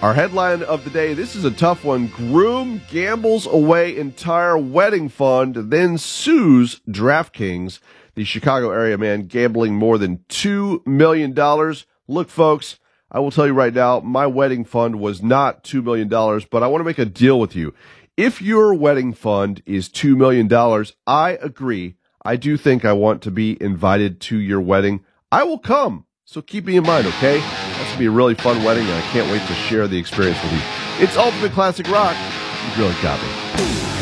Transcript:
Our headline of the day, this is a tough one. Groom gambles away entire wedding fund, then sues DraftKings. The Chicago area man gambling more than $2 million. Look, folks, I will tell you right now, my wedding fund was not $2 million, but I want to make a deal with you. If your wedding fund is $2 million, I agree. I do think I want to be invited to your wedding. I will come. So keep me in mind, okay? That's going to be a really fun wedding, and I can't wait to share the experience with you. It's Ultimate Classic Rock. You really got me.